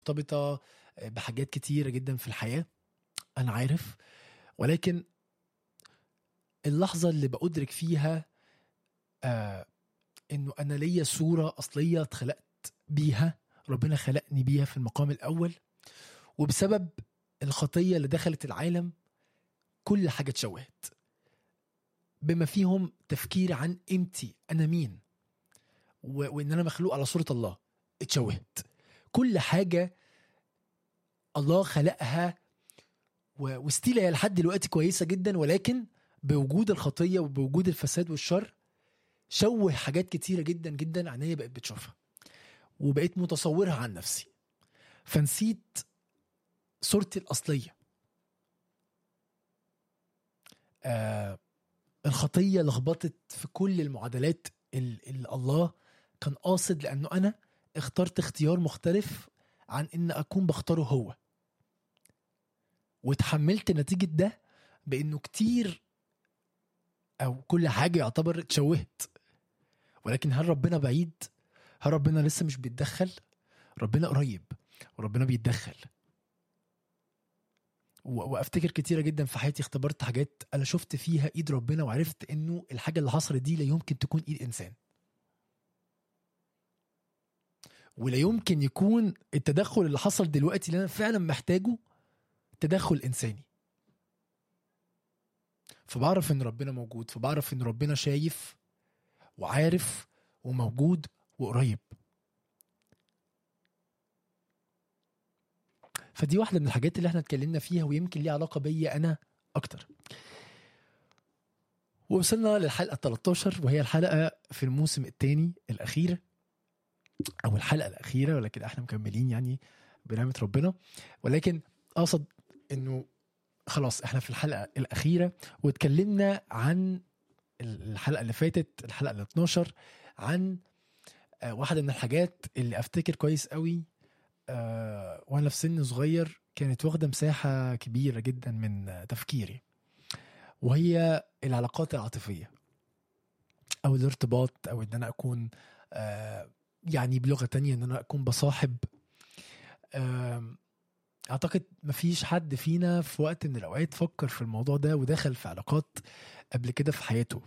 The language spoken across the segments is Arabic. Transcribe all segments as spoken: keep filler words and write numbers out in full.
مرتبطة بحاجات كتيرة جدا في الحياة، أنا عارف. ولكن اللحظة اللي بأدرك فيها آه إنه أنا ليا صورة أصلية اتخلقت بيها، ربنا خلقني بيها في المقام الأول، وبسبب الخطية اللي دخلت العالم كل حاجة اتشوهت، بما فيهم تفكير عن قيمتي أنا مين، و- وإن أنا مخلوق على صورة الله اتشوهت. كل حاجة الله خلقها و- وستيل هي لحد دلوقتي كويسة جدا، ولكن بوجود الخطية وبوجود الفساد والشر شوه حاجات كتيرة جدا جدا عينيا بقت بتشوفها، وبقيت متصورها عن نفسي، فنسيت صورتي الأصلية. آه الخطية لخبطت في كل المعادلات اللي الله كان قاصد، لأنه أنا اخترت اختيار مختلف عن إن أكون بختاره هو، وتحملت نتيجة ده بأنه كتير أو كل حاجة يعتبر اتشوهت. ولكن هل ربنا بعيد؟ هل ربنا لسه مش بيتدخل؟ ربنا قريب وربنا بيتدخل. وافتكر كتيرة جدا في حياتي اختبرت حاجات انا شفت فيها ايد ربنا، وعرفت انه الحاجة اللي حصلت دي لا يمكن تكون ايد انسان، ولا يمكن يكون التدخل اللي حصل دلوقتي اللي انا فعلا محتاجه تدخل انساني. فبعرف ان ربنا موجود، فبعرف ان ربنا شايف وعارف وموجود وقريب. فدي واحدة من الحاجات اللي احنا اتكلمنا فيها، ويمكن ليها علاقة بيا انا اكتر. ووصلنا للحلقة تلتاشر، وهي الحلقة في الموسم الثاني الأخير، أو الحلقة الأخيرة، ولكن احنا مكملين يعني بنعمة ربنا. ولكن أقصد إنه خلاص احنا في الحلقة الأخيرة، واتكلمنا عن الحلقة اللي فاتت، الحلقة ال اتناشر، عن واحدة من الحاجات اللي أفتكر كويس قوي أه وأنا في سن صغير كانت واخدة مساحة كبيرة جدا من تفكيري، وهي العلاقات العاطفية او الارتباط، او ان انا اكون آه يعني بلغة تانية ان انا اكون بصاحب. آه اعتقد مفيش حد فينا في وقت من الاوقات فكر في الموضوع ده ودخل في علاقات قبل كده في حياته.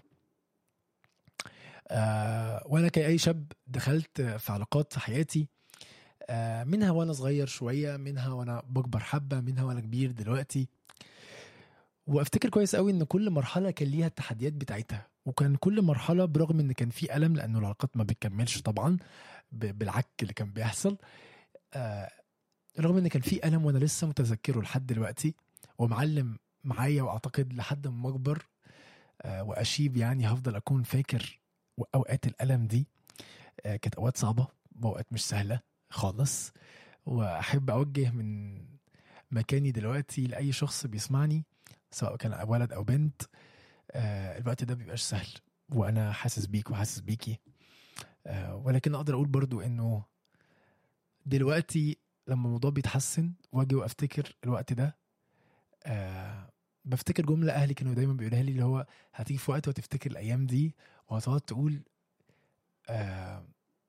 آه وانا كأي شاب دخلت في علاقات في حياتي، آه منها وانا صغير شوية، منها وانا بكبر حبة، منها وانا كبير دلوقتي. وافتكر كويس قوي ان كل مرحلة كان ليها التحديات بتاعتها، وكان كل مرحلة برغم ان كان في ألم، لانه العلاقات ما بتكملش طبعا بالعك اللي كان بيحصل، آه رغم ان كان في ألم وانا لسه متذكره لحد دلوقتي ومعلم معايا، واعتقد لحد ما اكبر آه واشيب يعني هفضل اكون فاكر اوقات الألم دي. آه كانت اوقات صعبة واوقات مش سهلة خالص. واحب اوجه من مكاني دلوقتي لأي شخص بيسمعني، سواء كان ولد أو بنت، آه الوقت ده بيبقاش سهل، وأنا حاسس بيك وحاسس بيكي. آه ولكن أقدر أقول برضو إنه دلوقتي لما الموضوع بيتحسن واجي وأفتكر الوقت ده، آه بفتكر جملة أهلي كانوا دايما بيقولها لي، اللي هو هتيجي في وقت وتفتكر الأيام دي وهتقعد تقول آه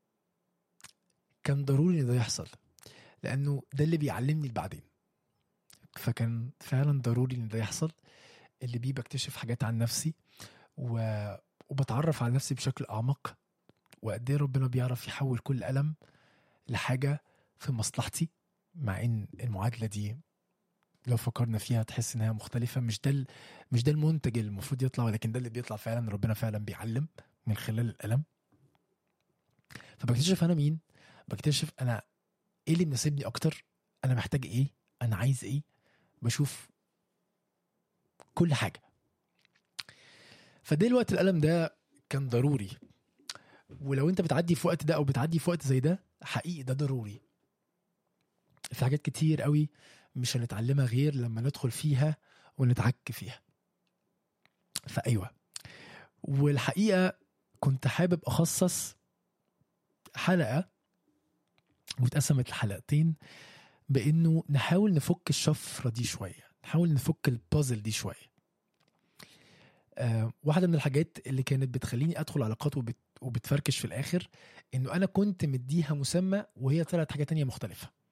كان ضروري إن ده يحصل، لأنه ده اللي بيعلمني بعدين. فكان فعلا ضروري إن ده يحصل، اللي بيه بكتشف حاجات عن نفسي و... وبتعرف على نفسي بشكل أعمق، وقد ايه ربنا بيعرف يحول كل ألم لحاجة في مصلحتي. مع إن المعادلة دي لو فكرنا فيها تحس إنها مختلفة، مش ده ال... مش ده المنتج اللي المفروض يطلع، ولكن ده اللي بيطلع فعلا. ربنا فعلا بيعلم من خلال الألم. فبكتشف أنا مين، بكتشف أنا إيه اللي مناسبني أكتر، أنا محتاج إيه، أنا عايز إيه، بشوف كل حاجة. فدلوقتي الألم ده كان ضروري، ولو انت بتعدي في وقت ده او بتعدي في وقت زي ده، حقيقي ده ضروري. في حاجات كتير قوي مش هنتعلمها غير لما ندخل فيها ونتعك فيها. فأيوة، والحقيقة كنت حابب أخصص حلقة واتقسمت الحلقتين بأنه نحاول نفك الشفرة دي شوية، نحاول نفك البازل دي شوية. أه واحدة من الحاجات اللي كانت بتخليني أدخل علاقات وبت وبتفركش في الآخر، إنه أنا كنت مديها مسمى وهي طلعت حاجة تانية مختلفة.